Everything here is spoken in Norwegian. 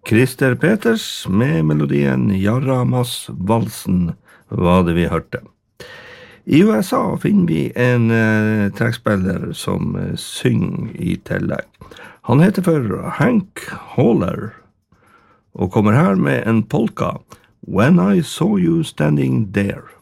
Christer Peters med melodien Jarramas-valsen var det vi hørte. I USA finner vi en trekkspiller som synger i tillegg. Han heter for Hank Holler og kommer her med en polka, When I Saw You Standing There.